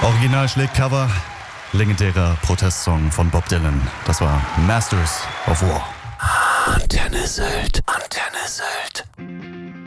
Original schlägt Cover, legendärer Protestsong von Bob Dylan. Das war Masters of War. Antenne Sylt.